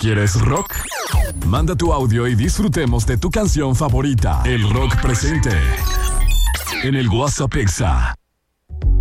¿Quieres rock? Manda tu audio y disfrutemos de tu canción favorita. El rock presente en el WhatsApp Exa